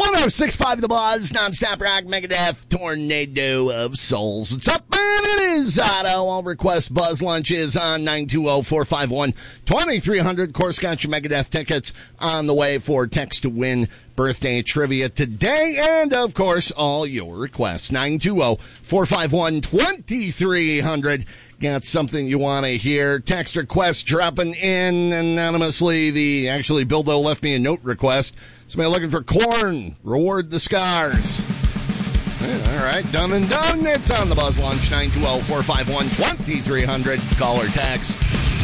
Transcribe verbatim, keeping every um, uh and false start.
one oh six point five The Buzz, nonstop rock, Megadeth, tornado of souls. What's up, man? It is Otto. I'll request Buzz Lunches on nine two zero, four five one, two three zero zero. Of course, got your Megadeth tickets on the way for Text to Win birthday trivia today. And, of course, all your requests. nine two zero, four five one, two three zero zero. Got something you want to hear. Text request dropping in anonymously. The Actually, Bildo left me a note request. Somebody looking for Korn. Reward the Scars. All right, done and done. It's on the Buzz Lunch. nine two zero, four five one, two three zero zero. Call or text.